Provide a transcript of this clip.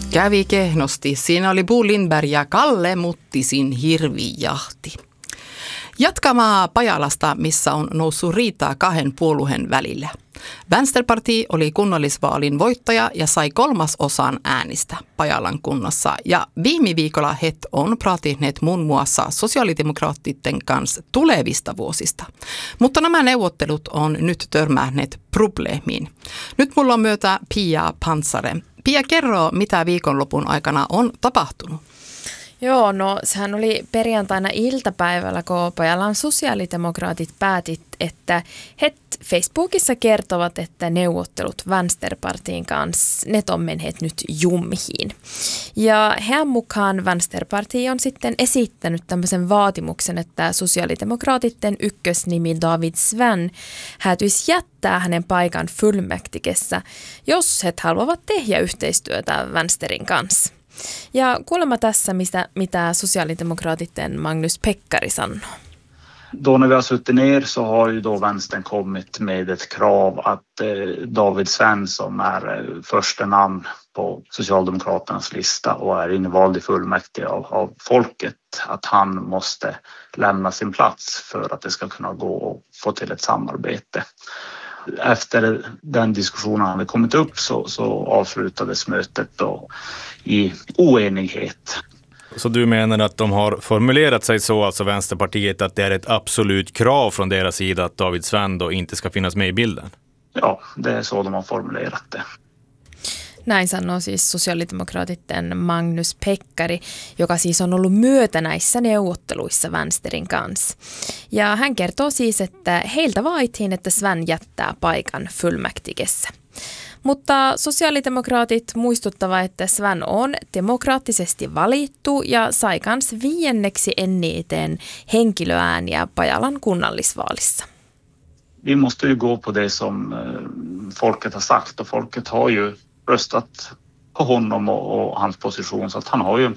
Kävi kehnosti. Siinä oli Bo Lindberg ja Kalle Muttisin hirvijahti. Jatkamaa Pajalasta, missä on noussut riitaa kahden puolueen välillä. Vänsterparti oli kunnallisvaalin voittaja ja sai 3/3 äänistä Pajalan kunnassa. Ja viime viikolla he on praatineet muun muassa sosiaalidemokraattien kanssa tulevista vuosista. Mutta nämä neuvottelut on nyt törmänneet probleemiin. Nyt mulla on myötä Pia Pantsare. Pia, kerro, mitä viikonlopun aikana on tapahtunut. Joo, no sehän oli perjantaina iltapäivällä, kun Pajalan sosiaalidemokraatit päätit, että he Facebookissa kertovat, että neuvottelut Vänsterpartiin kanssa, ne on menneet nyt jummiin. Ja heidän mukaan Vänsterparti on sitten esittänyt tämmöisen vaatimuksen, että sosiaalidemokraatitten ykkösnimi David Sven häätyisi jättää hänen paikan fullmäktigessä, jos he haluavat tehdä yhteistyötä Vänsterin kanssa. Ja kuulemma tässä, mitä sosiaalidemokraatitten Magnus Pekkari sanoo. Då när vi har suttit ner så har ju då vänstern kommit med ett krav att David Sven som är första namn på Socialdemokraternas lista och är invald i fullmäktige av folket, att han måste lämna sin plats för att det ska kunna gå att få till ett samarbete. Efter den diskussionen hade kommit upp så avslutades mötet då i oenighet. Så du menar att de har formulerat sig så, alltså Vänsterpartiet, att det är ett absolut krav från deras sida att David Sven då inte ska finnas med i bilden? Ja, det är så de har formulerat det. Näin sanoo siis sosiaalidemokraatitten Magnus Pekkari, joka siis on ollut myötä näissä neuvotteluissa Vänsterin kanssa. Ja hän kertoo siis, että heiltä vaadittiin, että Sven jättää paikan fullmäktigessä. Mutta sosiaalidemokraatit muistuttavat, että Sven on demokraattisesti valittu ja sai kans 5. eniten henkilöääniä Pajalan kunnallisvaalissa. Vi måste ju gå på det som folket har sagt, och folket har ju röstat på honom och hans position, så att han har ju en